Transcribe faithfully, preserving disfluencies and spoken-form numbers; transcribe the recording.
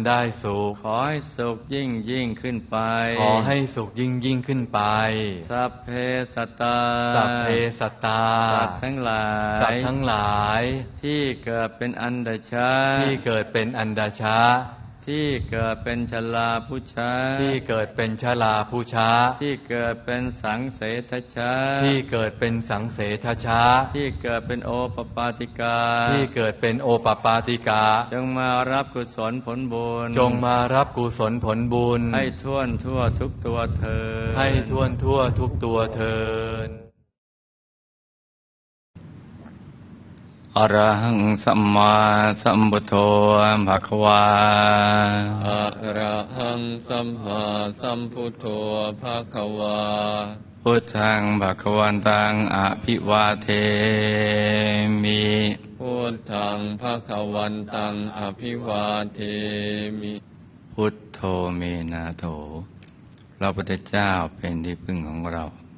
ได้สุขขอให้สุขยิ่งยิ่งขึ้นไปขอให้สุขยิ่งยิ่งขึ้นไปสัพเพสัตตาสัพเพสัตตาสัตว์ทั้งหลายสัตว์ทั้งหลายที่เกิดเป็นอันดชะที่เกิดเป็นอันดชะที่เกิดเป็นชลาผู้ช้าที่เกิดเป็นชลาผู้ช้าที่เกิดเป็นสังเสทชาที่เกิดเป็นสังเสทชาที่เกิดเป็นโอปปาติกาที่เกิดเป็นโอปปาติกาจงมารับกุศลผลบุญจงมารับกุศลผลบุญให้ท่วนทั่วทุกตัวเถิดให้ท่วนทั่วทุกตัวเถิดอรหังสัมมาสัมพุทโธภะคะวาอะระหังสัมมาสัมพุทโธภะคะวาพุทธังภะคะวันตังอภิวาเทมิพุทธังภะคะวันตังอภิวาเทมิพุทโธเมนะโถพระพุทธเจ้าเป็นที่พึ่งของเรา